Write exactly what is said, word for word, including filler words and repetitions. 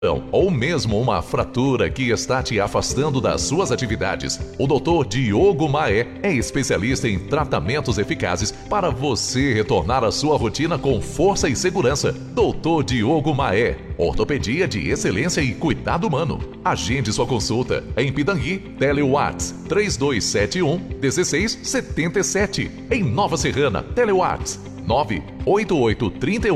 ou mesmo uma fratura que está te afastando das suas atividades, o doutor Diogo Maé é especialista em tratamentos eficazes para você retornar à sua rotina com força e segurança. doutor Diogo Maé, ortopedia de excelência e cuidado humano. Agende sua consulta em Pitangui, Telewatts três dois sete um, um seis sete sete. Em Nova Serrana, Telewatts nove oito oito três um